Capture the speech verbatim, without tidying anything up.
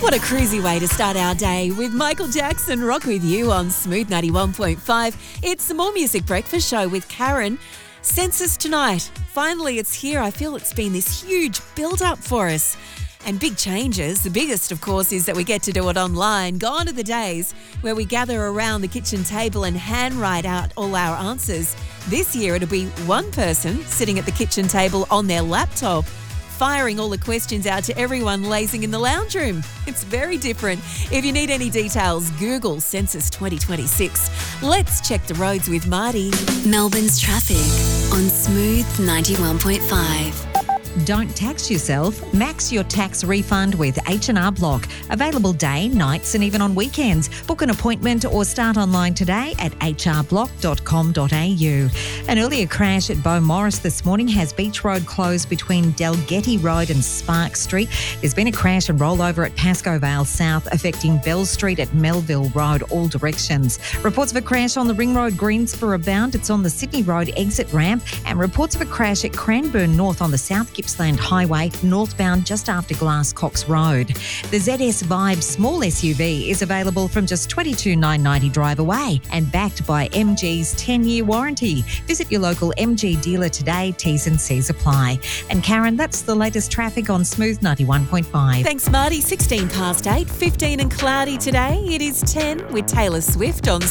What a crazy way to start our day with Michael Jackson. Rock with you on Smooth ninety-one point five. It's the More Music Breakfast Show with Karen. Census tonight. Finally, it's here. I feel it's been this huge build-up for us. And big changes. The biggest, of course, is that we get to do it online. Gone are the days where we gather around the kitchen table and handwrite out all our answers. This year, it'll be one person sitting at the kitchen table on their laptop, firing all the questions out to everyone lazing in the lounge room. It's very different. If you need any details, Google Census twenty twenty-six. Let's check the roads with Marty. Melbourne's traffic on Smooth ninety-one point five. Don't tax yourself. Max your tax refund with H and R Block. Available day, nights and even on weekends. Book an appointment or start online today at h r block dot com dot a u. An earlier crash at Beaumaris this morning has Beach Road closed between Dalgety Road and Spark Street. There's been a crash and rollover at Pascoe Vale South affecting Bell Street at Melville Road, all directions. Reports of a crash on the Ring Road Greensborough bound. It's on the Sydney Road exit ramp, and reports of a crash at Cranbourne North on the South Gippsland Highway, northbound just after Glasscox Road. The Z S Vibe small S U V is available from just twenty-two thousand nine hundred ninety drive away and backed by M G's ten-year warranty. Visit your local M G dealer today. T's and C's apply. And Karen, that's the latest traffic on Smooth ninety-one point five. Thanks, Marty. sixteen past eight, fifteen and cloudy today. It is ten with Taylor Swift on